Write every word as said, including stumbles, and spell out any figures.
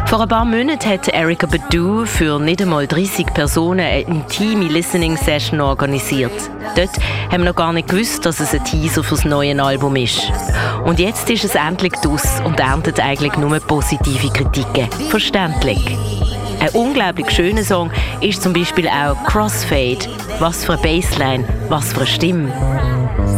Vor ein paar Monaten hat Erykah Badu für nicht einmal dreißig Personen eine intime Listening-Session organisiert. Dort haben wir noch gar nicht gewusst, dass es ein Teaser für das neue Album ist. Und jetzt ist es endlich draus und erntet eigentlich nur positive Kritiken. Verständlich. Ein unglaublich schöner Song ist zum Beispiel auch Crossfade. Was für eine Bassline, was für eine Stimme.